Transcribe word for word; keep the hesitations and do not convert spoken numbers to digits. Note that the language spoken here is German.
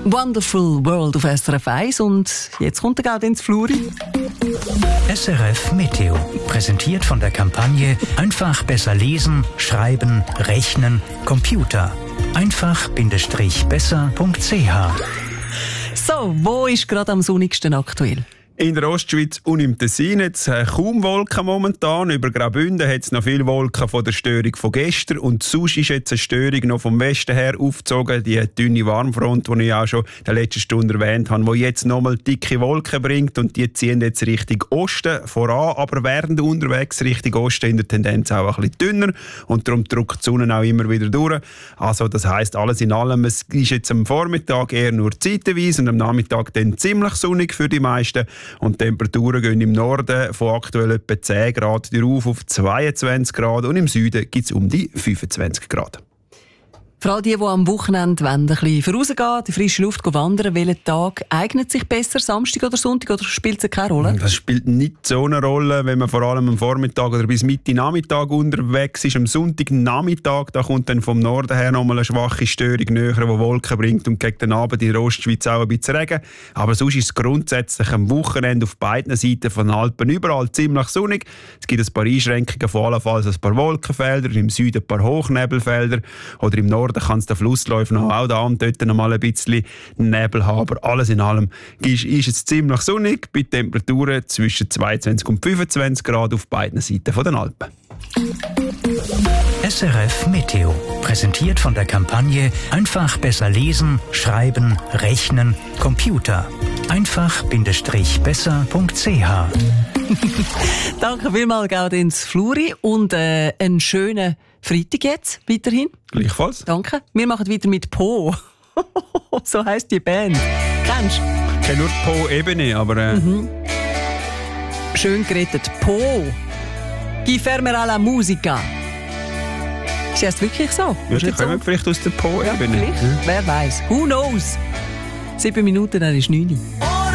Wonderful World auf S R F eins und jetzt kommt er gerade ins Fluri. S R F Meteo, präsentiert von der Kampagne Einfach besser lesen, schreiben, rechnen, Computer. einfach-besser punkt c h. So, wo ist gerade am sonnigsten aktuell? In der Ostschweiz und im Tessin jetzt äh, kaum Wolken momentan. Über Graubünden hat es noch viele Wolken von der Störung von gestern. Und sonst ist jetzt eine Störung noch vom Westen her aufgezogen. Die dünne Warmfront, die ich auch schon in der letzten Stunde erwähnt habe, die jetzt nochmal dicke Wolken bringt. Und die ziehen jetzt Richtung Osten voran. Aber während unterwegs Richtung Osten in der Tendenz auch ein bisschen dünner. Und darum drückt die Sonne auch immer wieder durch. Also das heisst, alles in allem, es ist jetzt am Vormittag eher nur zeitweise und am Nachmittag dann ziemlich sonnig für die meisten. Und die Temperaturen gehen im Norden von aktuell etwa zehn Grad rauf auf zweiundzwanzig Grad und im Süden gibt es um die fünfundzwanzig Grad. Vor allem die, die am Wochenende wollen, ein bisschen vorausgehen, die frische Luft wandern, welcher Tag eignet sich besser, Samstag oder Sonntag, oder spielt es keine Rolle? Das spielt nicht so eine Rolle, wenn man vor allem am Vormittag oder bis Mitte Nachmittag unterwegs ist. Am Sonntagnachmittag, da kommt dann vom Norden her nochmal eine schwache Störung näher, die Wolken bringt und gegen den Abend in der Ostschweiz auch ein bisschen Regen. Aber sonst ist es grundsätzlich am Wochenende auf beiden Seiten von den Alpen überall ziemlich sonnig. Es gibt ein paar Einschränkungen, vor allem ein paar Wolkenfelder, im Süden ein paar Hochnebelfelder oder im Norden da kann es der Flussläufer noch auch da und dort noch mal ein bisschen Nebel haben. Aber alles in allem ist, ist es ziemlich sonnig, bei Temperaturen zwischen zweiundzwanzig und fünfundzwanzig Grad auf beiden Seiten der Alpen. S R F Meteo, präsentiert von der Kampagne Einfach besser lesen, schreiben, rechnen, Computer. einfach-besser punkt c h. Danke vielmals, Gaudenz Fluri, und äh, einen schönen Freitag jetzt weiterhin. Gleichfalls. Danke. Wir machen weiter mit Po. So heisst die Band. Kennst du? Ich kenne nur Po-Ebene, aber... Äh mhm. Schön gerettet. Po. Chi fermerà la musica. Ist das wirklich so? Ja, die kommen so? Vielleicht aus der Po-Ebene. Ja, vielleicht. Ja. Wer weiß. Who knows? Sieben Minuten, dann ist neun.